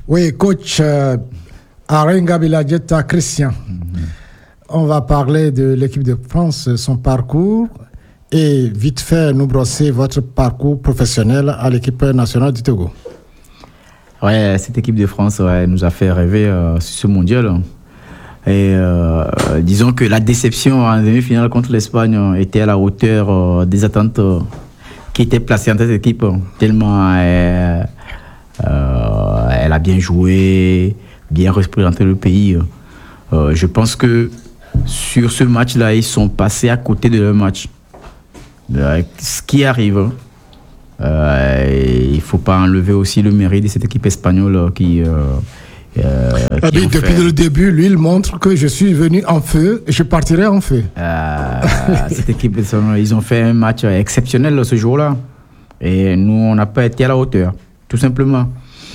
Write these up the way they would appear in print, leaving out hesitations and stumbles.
Oui, coach Arenga Biladjeta Christian. On va parler de l'équipe de France, son parcours, et vite fait nous brosser votre parcours professionnel à l'équipe nationale du Togo. Ouais, cette équipe de France nous a fait rêver sur ce mondial. Et disons que la déception en demi-finale contre l'Espagne était à la hauteur des attentes qui étaient placées en cette équipe, tellement elle a bien joué, bien représenté le pays. Je pense que sur ce match-là, ils sont passés à côté de leur match. Ce qui arrive, il ne faut pas enlever aussi le mérite de cette équipe espagnole qui depuis le début, lui, il montre que je suis venu en feu et je partirai en feu. Cette équipe, ils ont fait un match exceptionnel ce jour-là. Et nous, on n'a pas été à la hauteur, tout simplement.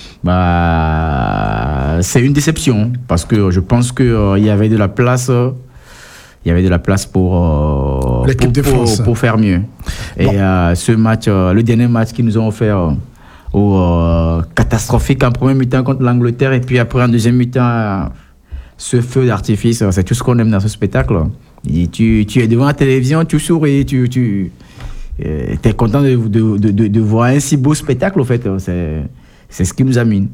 C'est une déception parce que je pense qu'il y avait de la place. Il y avait de la place pour l'équipe de France pour faire mieux. Et ce match, le dernier match qu'ils nous ont offert, catastrophique en première mi-temps contre l'Angleterre et puis après en deuxième mi-temps, ce feu d'artifice, c'est tout ce qu'on aime dans ce spectacle. Et tu es devant la télévision, tu souris, tu es content de voir un si beau spectacle, en fait. C'est ce qui nous anime.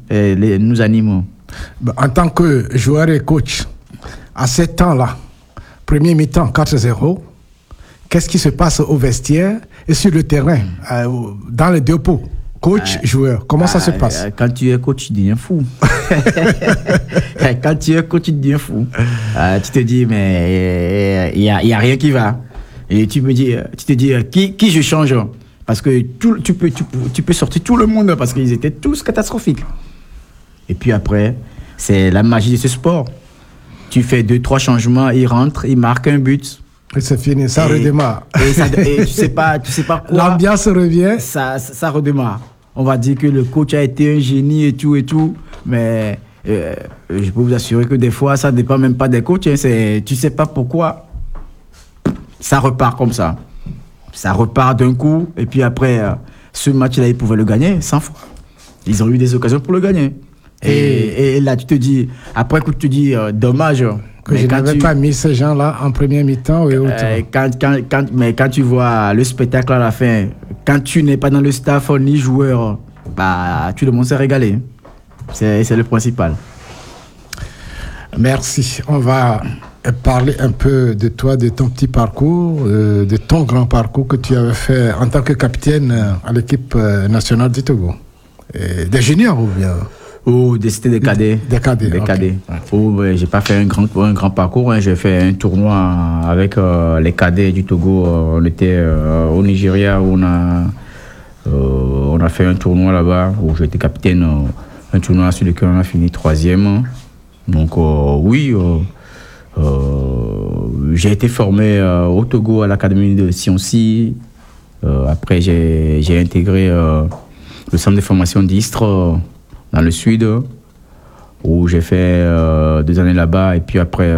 En tant que joueur et coach, à ce temps-là, premier mi-temps 4-0, qu'est-ce qui se passe au vestiaire et sur le terrain, dans les deux pots? Coach, joueur, comment ça se passe? Quand tu es coach, tu deviens fou. Quand tu es coach, tu deviens fou. Tu te dis, mais il y a rien qui va. Et tu te dis, qui je change? Parce que tu peux sortir tout le monde parce qu'ils étaient tous catastrophiques. Et puis après, c'est la magie de ce sport. Tu fais 2-3 changements, il rentre, il marque un but. Et c'est fini, ça redémarre. Et tu sais pas quoi. L'ambiance revient. Ça redémarre. On va dire que le coach a été un génie et tout. Mais je peux vous assurer que des fois, ça ne dépend même pas des coachs. Tu sais pas pourquoi. Ça repart comme ça. Ça repart d'un coup. Et puis après, ce match-là, ils pouvaient le gagner 100 fois. Ils ont eu des occasions pour le gagner. Et là, tu te dis, après coup, tu te dis, dommage. Que je n'avais pas mis ces gens-là en première mi-temps et autres. Mais quand tu vois le spectacle à la fin, quand tu n'es pas dans le staff ni joueur, tout le monde s'est régalé. C'est le principal. Merci. On va parler un peu de toi, de ton petit parcours, de ton grand parcours que tu avais fait en tant que capitaine à l'équipe nationale du Togo. Des juniors ou bien? C'était des cadets. Des cadets. Okay. J'ai pas fait un grand parcours. J'ai fait un tournoi avec les cadets du Togo. On était au Nigeria où on a fait un tournoi là-bas où j'étais capitaine. Un tournoi sur lequel on a fini 3e. Donc j'ai été formé au Togo à l'académie de Sionsi. Après j'ai intégré le centre de formation d'Istres dans le sud, où j'ai fait 2 années là-bas. Et puis après,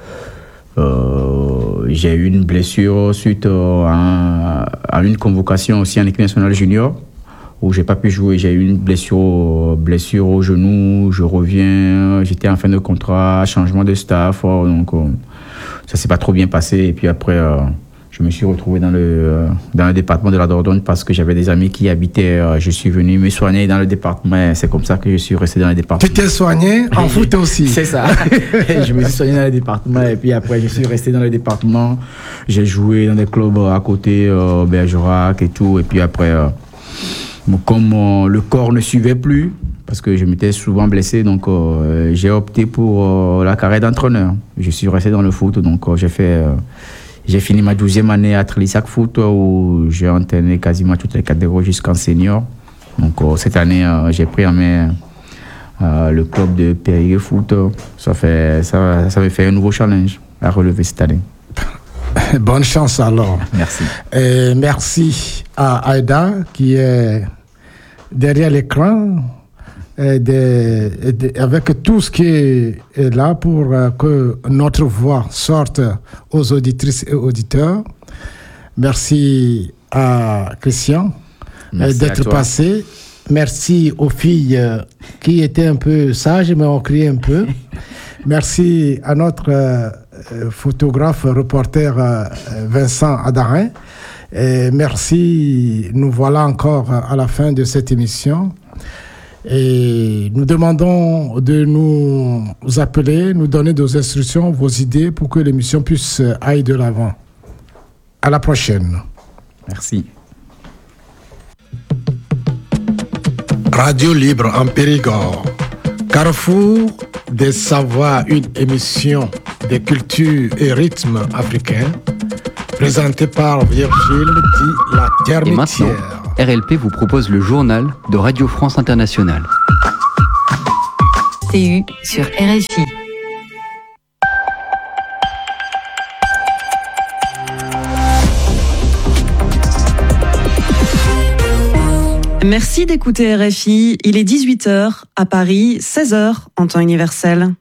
j'ai eu une blessure suite à une convocation aussi en équipe nationale junior, où j'ai pas pu jouer. J'ai eu une blessure au genou. Je reviens, j'étais en fin de contrat, changement de staff. Donc ça s'est pas trop bien passé. Et puis après, je me suis retrouvé dans le département de la Dordogne parce que j'avais des amis qui y habitaient. Je suis venu me soigner dans le département. C'est comme ça que je suis resté dans le département. Tu t'es soigné en foot aussi? C'est ça. Je me suis soigné dans le département et puis après, je suis resté dans le département. J'ai joué dans des clubs à côté, Bergerac et tout. Et puis après, comme le corps ne suivait plus, parce que je m'étais souvent blessé, donc j'ai opté pour la carrière d'entraîneur. Je suis resté dans le foot, donc j'ai fini ma 12e année à Trélissac Foot où j'ai entraîné quasiment toutes les catégories jusqu'en senior. Donc cette année, j'ai pris en main le club de Périgueux Foot. Ça me fait un nouveau challenge à relever cette année. Bonne chance alors. Merci. Et merci à Aïda qui est derrière l'écran. Avec tout ce qui est là pour que notre voix sorte aux auditrices et auditeurs. Merci à Christian d'être passé Merci aux filles qui étaient un peu sages, mais ont crié un peu. Merci à notre photographe, reporter Vincent Adarin. Et merci, nous voilà encore à la fin de cette émission. Et nous demandons de nous appeler, nous donner nos instructions, vos idées pour que l'émission puisse aller de l'avant. À la prochaine. Merci. Radio Libre en Périgord. Carrefour des savoirs, une émission des cultures et rythmes africains, présentée par Virgile dit la Termitière. Et maintenant, RLP vous propose le journal de Radio France Internationale. TU sur RFI. Merci d'écouter RFI. Il est 18h à Paris, 16h en temps universel.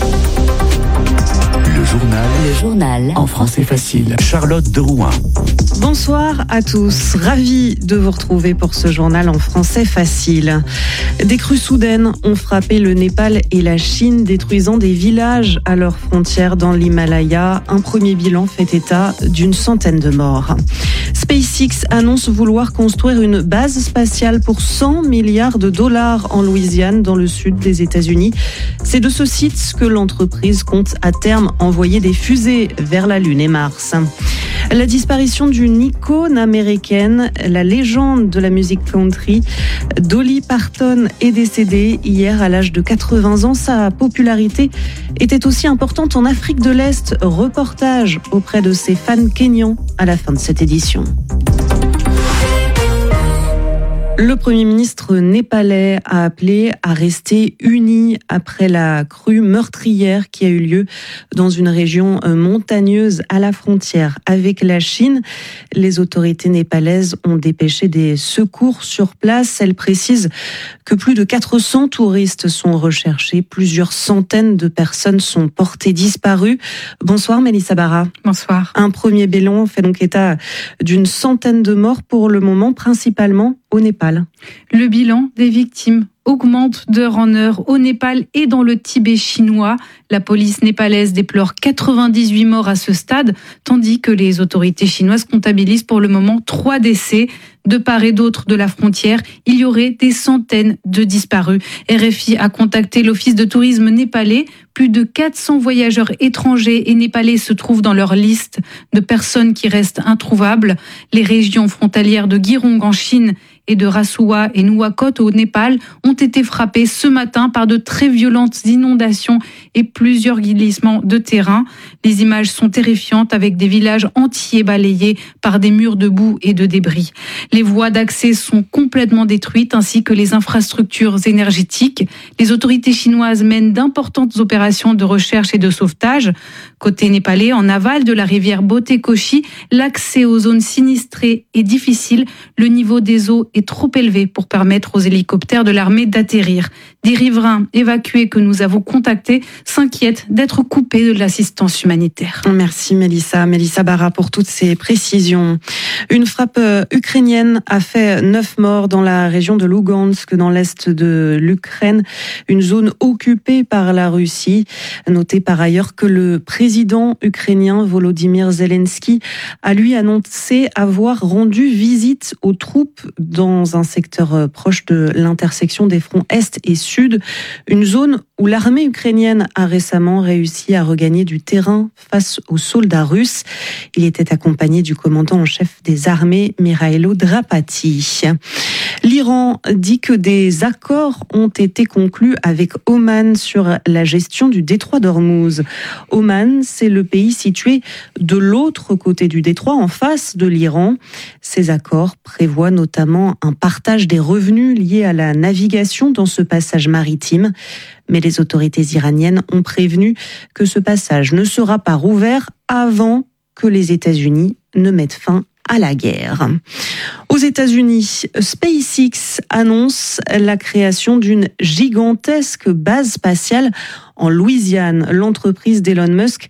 Le journal en français facile. Charlotte de Rouen. Bonsoir à tous, ravi de vous retrouver pour ce journal en français facile. Des crues soudaines ont frappé le Népal et la Chine, détruisant des villages à leurs frontières dans l'Himalaya. Un premier bilan fait état d'une centaine de morts. SpaceX annonce vouloir construire une base spatiale pour 100 milliards de dollars en Louisiane, dans le sud des États-Unis. C'est de ce site que l'entreprise compte à terme envoyer des fusées vers la Lune et Mars. La disparition d'une icône américaine, la légende de la musique country, Dolly Parton est décédée hier à l'âge de 80 ans. Sa popularité était aussi importante en Afrique de l'Est. Reportage auprès de ses fans kényans à la fin de cette édition. Le Premier ministre népalais a appelé à rester unis après la crue meurtrière qui a eu lieu dans une région montagneuse à la frontière avec la Chine. Les autorités népalaises ont dépêché des secours sur place. Elles précisent que plus de 400 touristes sont recherchés. Plusieurs centaines de personnes sont portées disparues. Bonsoir Mélissa Barra. Bonsoir. Un premier bilan fait donc état d'une centaine de morts pour le moment, principalement au Népal. Le bilan des victimes augmente d'heure en heure au Népal et dans le Tibet chinois. La police népalaise déplore 98 morts à ce stade, tandis que les autorités chinoises comptabilisent pour le moment 3 décès. De part et d'autre de la frontière, il y aurait des centaines de disparus. RFI a contacté l'office de tourisme népalais. Plus de 400 voyageurs étrangers et népalais se trouvent dans leur liste de personnes qui restent introuvables. Les régions frontalières de Girong en Chine et de Rasuwa et Nuwakot au Népal ont été frappées ce matin par de très violentes inondations et plusieurs glissements de terrain. Les images sont terrifiantes avec des villages entiers balayés par des murs de boue et de débris. Les voies d'accès sont complètement détruites ainsi que les infrastructures énergétiques. Les autorités chinoises mènent d'importantes opérations de recherche et de sauvetage. Côté népalais, en aval de la rivière Botekoshi, l'accès aux zones sinistrées est difficile. Le niveau des eaux est trop élevé pour permettre aux hélicoptères de l'armée d'atterrir. Des riverains évacués que nous avons contactés s'inquiètent d'être coupés de l'assistance humanitaire. Merci Mélissa Barra pour toutes ces précisions. Une frappe ukrainienne a fait 9 morts dans la région de Lugansk, dans l'est de l'Ukraine, une zone occupée par la Russie. Notez par ailleurs que le président ukrainien Volodymyr Zelensky a lui annoncé avoir rendu visite aux troupes dans un secteur proche de l'intersection des fronts Est et Sud, une zone où l'armée ukrainienne a récemment réussi à regagner du terrain face aux soldats russes. Il était accompagné du commandant en chef des armées, Mikhailo Drapati. L'Iran dit que des accords ont été conclus avec Oman sur la gestion du détroit d'Ormuz. Oman, c'est le pays situé de l'autre côté du détroit, en face de l'Iran. Ces accords prévoient notamment un partage des revenus liés à la navigation dans ce passage maritime. Mais les autorités iraniennes ont prévenu que ce passage ne sera pas rouvert avant que les États-Unis ne mettent fin à la guerre. Aux États-Unis, SpaceX annonce la création d'une gigantesque base spatiale en Louisiane. L'entreprise d'Elon Musk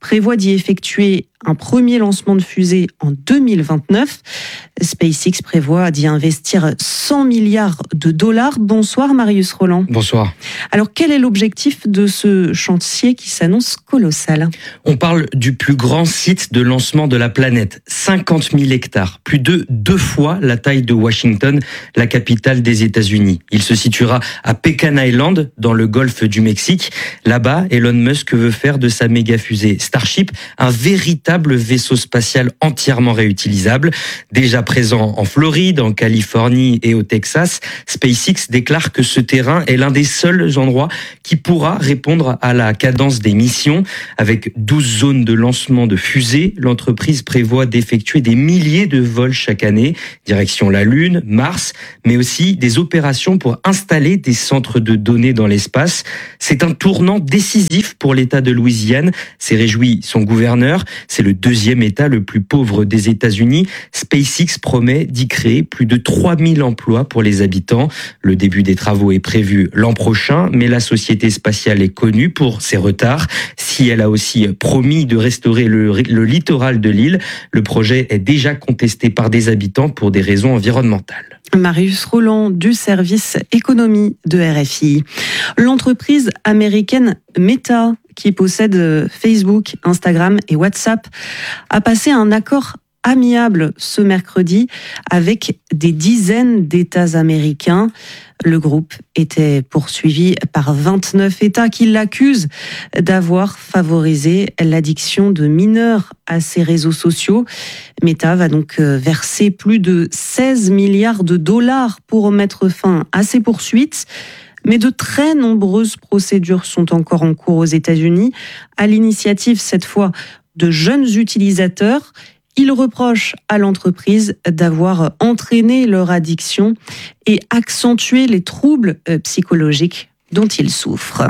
prévoit d'y effectuer un premier lancement de fusée en 2029. SpaceX prévoit d'y investir 100 milliards de dollars. Bonsoir Marius Roland. Bonsoir. Alors quel est l'objectif de ce chantier qui s'annonce colossal ? On parle du plus grand site de lancement de la planète, 50 000 hectares, plus de 2 fois la taille de Washington, la capitale des États-Unis. Il se situera à Pecan Island, dans le golfe du Mexique. Là-bas, Elon Musk veut faire de sa méga fusée Starship un véritable vaisseau spatial entièrement réutilisable. Déjà présent en Floride, en Californie et au Texas, SpaceX déclare que ce terrain est l'un des seuls endroits qui pourra répondre à la cadence des missions. Avec 12 zones de lancement de fusées, l'entreprise prévoit d'effectuer des milliers de vols chaque année, direction la Lune, Mars, mais aussi des opérations pour installer des centres de données dans l'espace. C'est un tournant décisif pour l'État de Louisiane, s'est réjoui son gouverneur. C'est le 2e État le plus pauvre des États-Unis. SpaceX promet d'y créer plus de 3000 emplois pour les habitants. Le début des travaux est prévu l'an prochain, mais la société spatiale est connue pour ses retards. Si elle a aussi promis de restaurer le littoral de l'île, le projet est déjà contesté par des habitants pour des raisons environnementales. Marius Roland du service économie de RFI. L'entreprise américaine Meta, qui possède Facebook, Instagram et WhatsApp, a passé un accord amiable ce mercredi avec des dizaines d'États américains. Le groupe était poursuivi par 29 États qui l'accusent d'avoir favorisé l'addiction de mineurs à ces réseaux sociaux. Meta va donc verser plus de 16 milliards de dollars pour mettre fin à ces poursuites. Mais de très nombreuses procédures sont encore en cours aux États-Unis, à l'initiative cette fois de jeunes utilisateurs. Ils reprochent à l'entreprise d'avoir entraîné leur addiction et accentué les troubles psychologiques dont ils souffrent.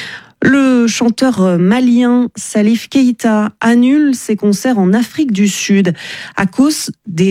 Le chanteur malien Salif Keita annule ses concerts en Afrique du Sud à cause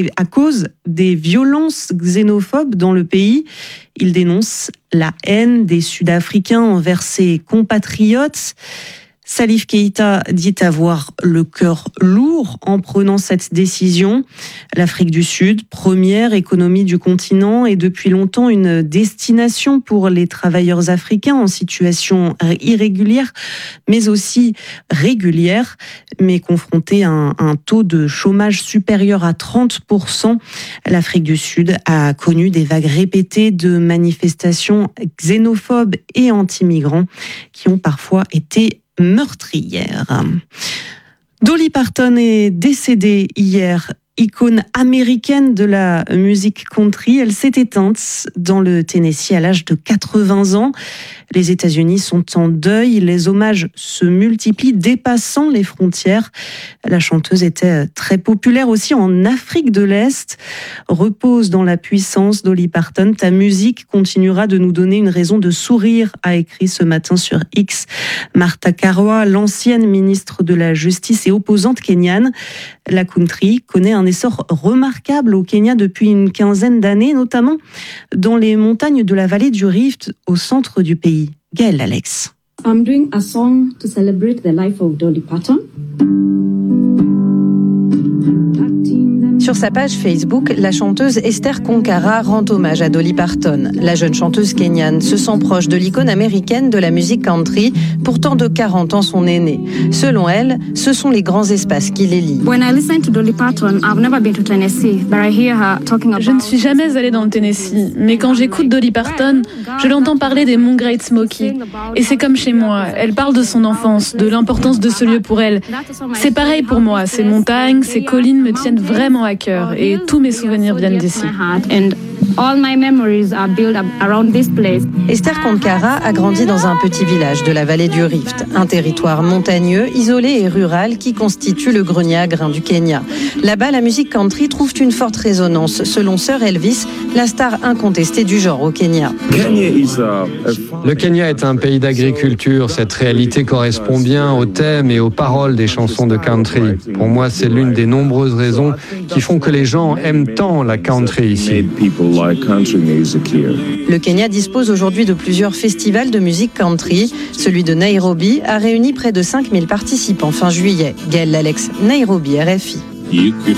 des violences xénophobes dans le pays. Il dénonce la haine des Sud-Africains envers ses compatriotes. Salif Keita dit avoir le cœur lourd en prenant cette décision. L'Afrique du Sud, première économie du continent, est depuis longtemps une destination pour les travailleurs africains en situation irrégulière, mais aussi régulière, mais confrontée à un taux de chômage supérieur à 30%. L'Afrique du Sud a connu des vagues répétées de manifestations xénophobes et anti-migrants qui ont parfois été meurtrière. Dolly Parton est décédée hier, icône américaine de la musique country. Elle s'est éteinte dans le Tennessee à l'âge de 80 ans. Les États-Unis sont en deuil. Les hommages se multiplient, dépassant les frontières. La chanteuse était très populaire aussi en Afrique de l'Est. Repose dans la puissance, Dolly Parton. Ta musique continuera de nous donner une raison de sourire, a écrit ce matin sur X Martha Karua, l'ancienne ministre de la Justice et opposante kenyane. La country connaît un essor remarquable au Kenya depuis une quinzaine d'années, notamment dans les montagnes de la vallée du Rift, au centre du pays. Gaël Alex. I'm doing a song to celebrate the life of Dolly Parton. Sur sa page Facebook, la chanteuse Esther Konkara rend hommage à Dolly Parton. La jeune chanteuse kenyane se sent proche de l'icône américaine de la musique country, pourtant de 40 ans son aînée. Selon elle, ce sont les grands espaces qui les lient. Je ne suis jamais allée dans le Tennessee, mais quand j'écoute Dolly Parton, je l'entends parler des monts Great Smoky. Et c'est comme chez moi, elle parle de son enfance, de l'importance de ce lieu pour elle. C'est pareil pour moi, ces montagnes, ces collines me tiennent vraiment à cœur et tous mes souvenirs viennent d'ici. Esther Konkara a grandi dans un petit village de la vallée du Rift, un territoire montagneux, isolé et rural qui constitue le grenier à grains du Kenya. Là-bas, la musique country trouve une forte résonance, selon Sir Elvis, la star incontestée du genre au Kenya. Le Kenya est un pays d'agriculture. Cette réalité correspond bien aux thèmes et aux paroles des chansons de country. Pour moi, c'est l'une des nombreuses raisons qui font que les gens aiment tant la country ici. Le Kenya dispose aujourd'hui de plusieurs festivals de musique country. Celui de Nairobi a réuni près de 5000 participants fin juillet. Gaël Lalex, Nairobi, RFI.